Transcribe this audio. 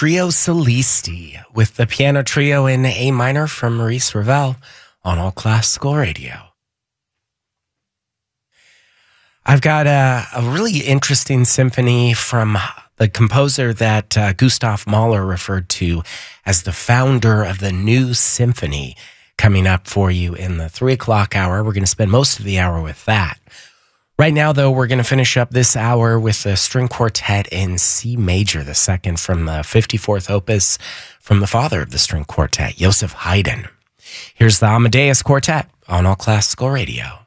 Trio Solisti with the piano trio in A minor from Maurice Ravel on All Classical Radio. I've got a really interesting symphony from the composer that Gustav Mahler referred to as the founder of the New Symphony coming up for you in the 3 o'clock hour. We're going to spend most of the hour with that. Right now, though, we're going to finish up this hour with a string quartet in C major, the second from the 54th opus from the father of the string quartet, Joseph Haydn. Here's the Amadeus Quartet on All Classical Radio.